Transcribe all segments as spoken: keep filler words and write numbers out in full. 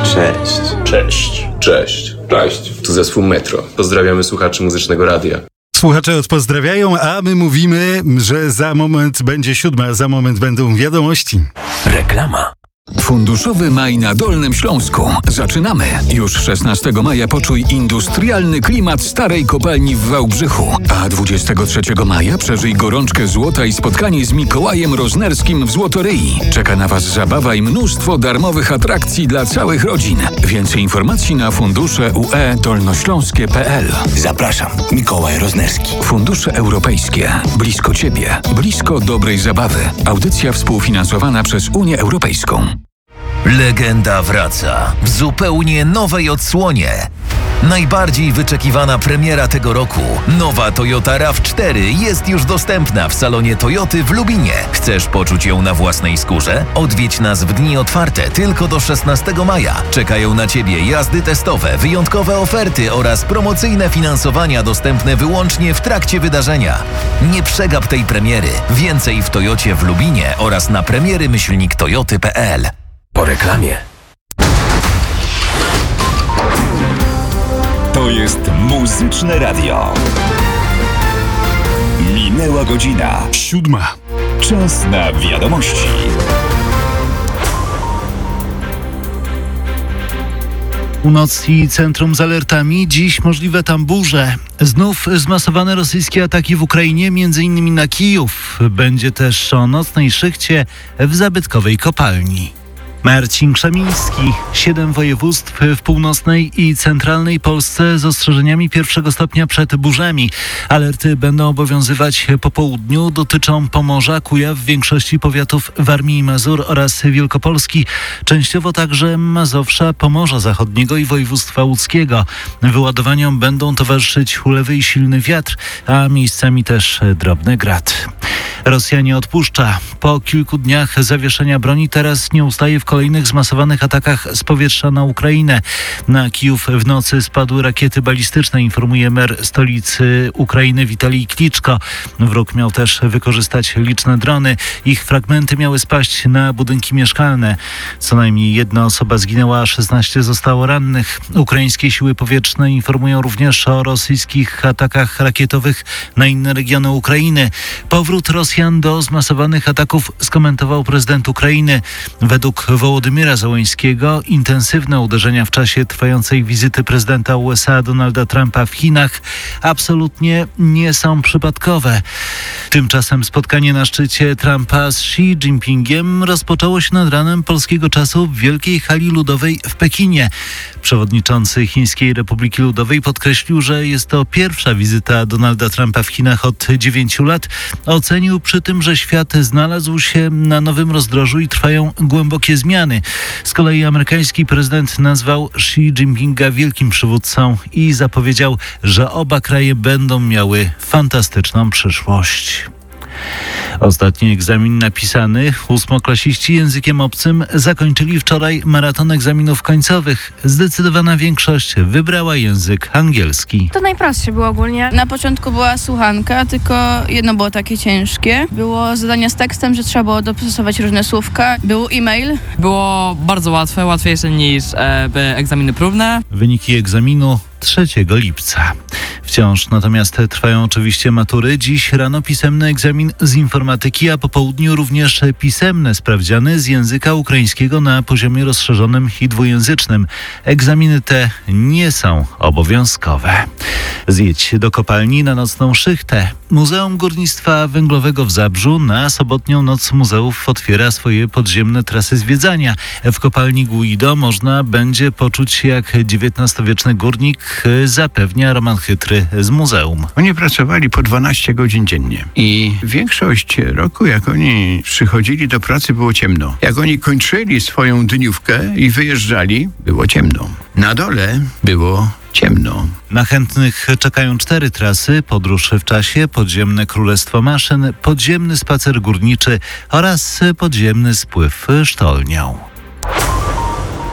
Cześć. Cześć. Cześć. Cześć. Tu zespół Metro. Pozdrawiamy słuchaczy Muzycznego Radia. Słuchacze odpozdrawiają, a my mówimy, że za moment będzie siódma, a za moment będą wiadomości. Reklama. Funduszowy Maj na Dolnym Śląsku. Zaczynamy. Już szesnastego maja poczuj industrialny klimat starej kopalni w Wałbrzychu. A dwudziestego trzeciego maja przeżyj gorączkę złota i spotkanie z Mikołajem Roznerskim w Złotoryi. Czeka na Was zabawa i mnóstwo darmowych atrakcji dla całych rodzin. Więcej informacji na fundusze u e dolnośląskie kropka p l. Zapraszam, Mikołaj Roznerski. Fundusze Europejskie. Blisko Ciebie. Blisko dobrej zabawy. Audycja współfinansowana przez Unię Europejską. Legenda wraca w zupełnie nowej odsłonie. Najbardziej wyczekiwana premiera tego roku, nowa Toyota raw cztery jest już dostępna w salonie Toyoty w Lubinie. Chcesz poczuć ją na własnej skórze? Odwiedź nas w dni otwarte tylko do szesnastego maja. Czekają na Ciebie jazdy testowe, wyjątkowe oferty oraz promocyjne finansowania dostępne wyłącznie w trakcie wydarzenia. Nie przegap tej premiery. Więcej w Toyocie w Lubinie oraz na premiery myślnik toyoty kropka p l. Po reklamie. To jest Muzyczne Radio. Minęła godzina. Siódma. Czas na wiadomości. Północ i centrum z alertami. Dziś możliwe tam burze. Znów zmasowane rosyjskie ataki w Ukrainie, między innymi na Kijów. Będzie też o nocnej szychcie w zabytkowej kopalni. Marcin Krzemiński. Siedem województw w północnej i centralnej Polsce z ostrzeżeniami pierwszego stopnia przed burzami. Alerty będą obowiązywać po południu. Dotyczą Pomorza, Kujaw, większości powiatów Warmii i Mazur oraz Wielkopolski. Częściowo także Mazowsza, Pomorza Zachodniego i województwa łódzkiego. Wyładowaniom będą towarzyszyć ulewy i silny wiatr, a miejscami też drobny grad. Rosja nie odpuszcza. Po kilku dniach zawieszenia broni teraz nie ustaje w kolejnych zmasowanych atakach z powietrza na Ukrainę. Na Kijów w nocy spadły rakiety balistyczne, informuje mer stolicy Ukrainy Witalij Kliczko. Wróg miał też wykorzystać liczne drony. Ich fragmenty miały spaść na budynki mieszkalne. Co najmniej jedna osoba zginęła, a szesnaście zostało rannych. Ukraińskie siły powietrzne informują również o rosyjskich atakach rakietowych na inne regiony Ukrainy. Powrót Rosjan do zmasowanych ataków skomentował prezydent Ukrainy. Według Wołodymyra Zełenskiego intensywne uderzenia w czasie trwającej wizyty prezydenta U S A Donalda Trumpa w Chinach absolutnie nie są przypadkowe. Tymczasem spotkanie na szczycie Trumpa z Xi Jinpingiem rozpoczęło się nad ranem polskiego czasu w Wielkiej Hali Ludowej w Pekinie. Przewodniczący Chińskiej Republiki Ludowej podkreślił, że jest to pierwsza wizyta Donalda Trumpa w Chinach od dziewięciu lat. Ocenił przy tym, że świat znalazł się na nowym rozdrożu i trwają głębokie zmiany. Z kolei amerykański prezydent nazwał Xi Jinpinga wielkim przywódcą i zapowiedział, że oba kraje będą miały fantastyczną przyszłość. Ostatni egzamin napisany. Ósmoklasiści językiem obcym zakończyli wczoraj maraton egzaminów końcowych. Zdecydowana większość wybrała język angielski. To najprostsze było ogólnie. Na początku była słuchanka, tylko jedno było takie ciężkie. Było zadania z tekstem, że trzeba było dostosować różne słówka. Był e-mail. Było bardzo łatwe, łatwiejsze niż e, egzaminy próbne. Wyniki egzaminu trzeciego lipca. Wciąż natomiast trwają oczywiście matury. Dziś rano pisemny egzamin z informatyki, a po południu również pisemne sprawdziany z języka ukraińskiego na poziomie rozszerzonym i dwujęzycznym. Egzaminy te nie są obowiązkowe. Zjedź do kopalni na nocną szychtę. Muzeum Górnictwa Węglowego w Zabrzu na sobotnią Noc Muzeów otwiera swoje podziemne trasy zwiedzania. W kopalni Guido można będzie poczuć się jak dziewiętnastowieczny górnik, zapewnia Roman Chytry z muzeum. Oni pracowali po dwanaście godzin dziennie i większość roku, jak oni przychodzili do pracy, było ciemno. Jak oni kończyli swoją dniówkę i wyjeżdżali, było ciemno. Na dole było ciemno. Na chętnych czekają cztery trasy: podróż w czasie, podziemne królestwo maszyn, podziemny spacer górniczy oraz podziemny spływ sztolnią.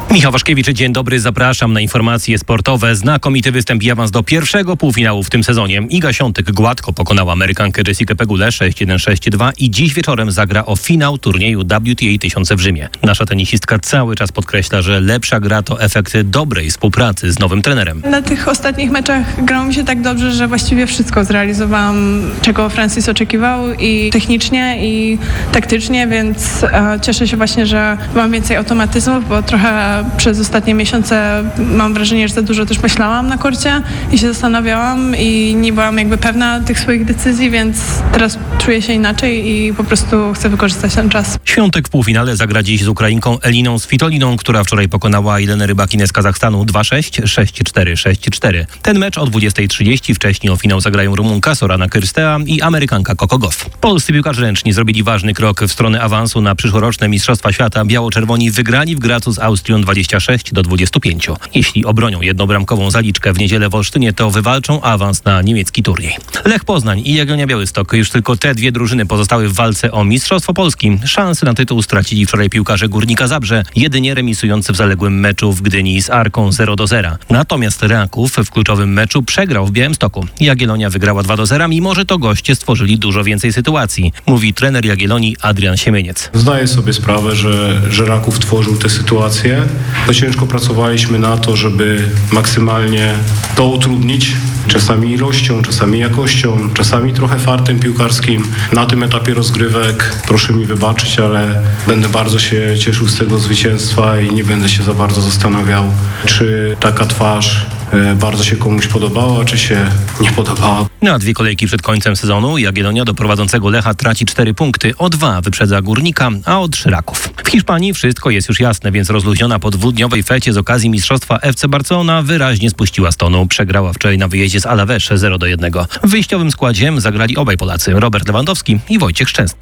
Michał Waszkiewicz, dzień dobry, zapraszam na informacje sportowe. Znakomity występ i awans do pierwszego półfinału w tym sezonie. Iga Świątek gładko pokonała Amerykankę Jessikę Pegulę sześć jeden sześć dwa i dziś wieczorem zagra o finał turnieju W T A tysiąc w Rzymie. Nasza tenisistka cały czas podkreśla, że lepsza gra to efekt dobrej współpracy z nowym trenerem. Na tych ostatnich meczach grało mi się tak dobrze, że właściwie wszystko zrealizowałam, czego Francis oczekiwał i technicznie, i taktycznie, więc e, cieszę się właśnie, że mam więcej automatyzmów, bo trochę przez ostatnie miesiące mam wrażenie, że za dużo też myślałam na korcie i się zastanawiałam i nie byłam jakby pewna tych swoich decyzji, więc teraz czuję się inaczej i po prostu chcę wykorzystać ten czas. Świątek w półfinale zagra dziś z Ukrainką Eliną Svitoliną, która wczoraj pokonała Jelenę Rybakinę z Kazachstanu dwa sześć, sześć cztery, sześć cztery. Ten mecz o dwudziestej trzydzieści, wcześniej o finał zagrają Rumunka Sorana Kyrstea i Amerykanka Coco Gauff. Polscy piłkarze ręczni zrobili ważny krok w stronę awansu na przyszłoroczne Mistrzostwa Świata. Biało-czerwoni wygrali w Gracu z Austrią dwadzieścia sześć do dwudziestu pięciu. Jeśli obronią jednobramkową zaliczkę w niedzielę w Olsztynie, to wywalczą awans na niemiecki turniej. Lech Poznań i Jagiellonia Białystok, już tylko te dwie drużyny pozostały w walce o Mistrzostwo Polski. Szansy na tytuł stracili wczoraj piłkarze Górnika Zabrze, jedynie remisujący w zaległym meczu w Gdyni z Arką zero do zera. Natomiast Raków w kluczowym meczu przegrał w Białymstoku. Jagiellonia wygrała dwa do zera, mimo że to goście stworzyli dużo więcej sytuacji, mówi trener Jagiellonii Adrian Siemieniec. Zdaję sobie sprawę, że, że Raków tworzył te sytuacje. To ciężko pracowaliśmy na to, żeby maksymalnie to utrudnić. Czasami ilością, czasami jakością, czasami trochę fartem piłkarskim. Na tym etapie rozgrywek, proszę mi wybaczyć, ale będę bardzo się cieszył z tego zwycięstwa i nie będę się za bardzo zastanawiał, czy taka twarz bardzo się komuś podobała, czy się nie podobała. Na dwie kolejki przed końcem sezonu Jagiellonia do prowadzącego Lecha traci cztery punkty, o dwa wyprzedza Górnika, a o trzy Raków. W Hiszpanii wszystko jest już jasne, więc rozluźniona po dwudniowej fecie z okazji mistrzostwa F C Barcelona wyraźnie spuściła z tonu. Przegrała wczoraj na wyjeździe z Alaves zero do jednego. W wyjściowym składzie zagrali obaj Polacy, Robert Lewandowski i Wojciech Szczęsny.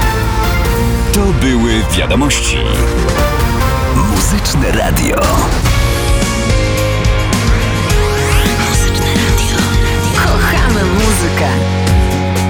To były wiadomości. Muzyczne Radio.